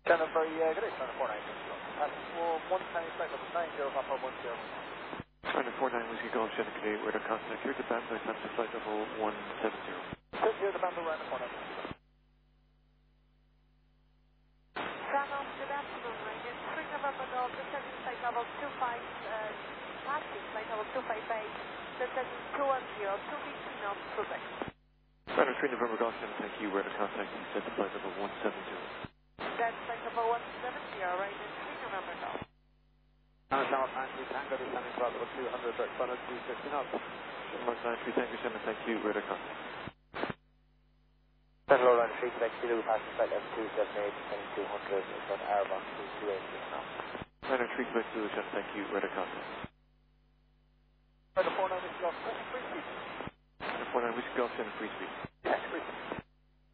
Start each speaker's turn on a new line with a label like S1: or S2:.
S1: Channel for, good day, Channel 49. One time cycle, 90 Papa 10.
S2: Channel 49 Whiskey Golf, Shannon Canadian, we're to contact here to Bamboo, time to flight level 170.
S1: Sit here, the Bamboo around the corner.
S3: Channel, good afternoon, radio 3 November Golf, descending flight level 25, passing flight level 258, descending 210, 215 knots, Quebec.
S2: Channel 3 November Golf, Shannon, thank you, we're to contact you, set to flight level 172.
S3: That's flight level 170, radio 3 November Golf.
S1: Channel 93 Tango, descending flight level 200, direct final 250 knots.
S2: Mark 93 Tango, Shannon, thank you, we're to contact.
S1: Channel around 3 Quebec Kilo, passing flight level 278, descending 200, from Airbox to 280 knots.
S2: Channel 3 Quebec Kilo, Shannon, thank you, we're to contact.
S1: Channel 49 Whiskey Golf, free speed.
S2: Channel 49 Whiskey Golf, Shannon, free speed.